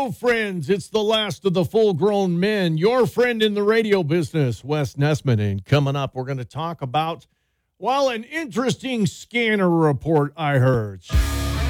Hello, friends. It's the last of the full-grown men. Your friend in the radio business, Wes Nessman. And coming up, we're going to talk about, well, an interesting scanner report I heard.